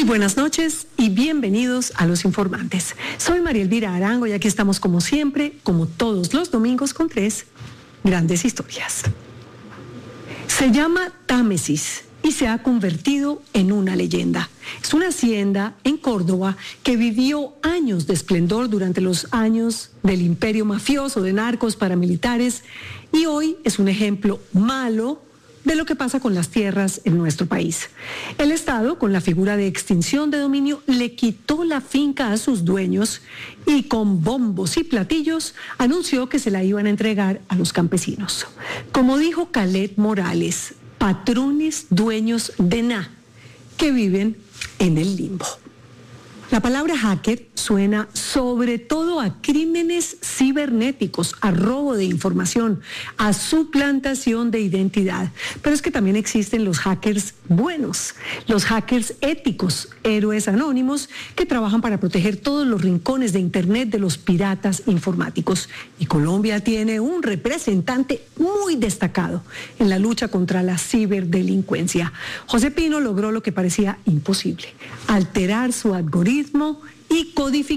buenas noches y bienvenidos a Los Informantes. Soy María Elvira Arango y aquí estamos como siempre, como todos los domingos, con 3 grandes historias. Se llama Támesis y se ha convertido en una leyenda. Es una hacienda en Córdoba que vivió años de esplendor durante los años del imperio mafioso, de narcos, paramilitares, y hoy es un ejemplo malo de lo que pasa con las tierras en nuestro país. El Estado, con la figura de extinción de dominio, le quitó la finca a sus dueños y con bombos y platillos anunció que se la iban a entregar a los campesinos. Como dijo Calet Morales, patrones dueños de nada, que viven en el limbo. La palabra hacker suena sobre todo a crímenes cibernéticos, a robo de información, a suplantación de identidad. Pero es que también existen los hackers buenos, los hackers éticos, héroes anónimos que trabajan para proteger todos los rincones de Internet de los piratas informáticos. Y Colombia tiene un representante muy destacado en la lucha contra la ciberdelincuencia. José Pino logró lo que parecía imposible: alterar su algoritmo y codificar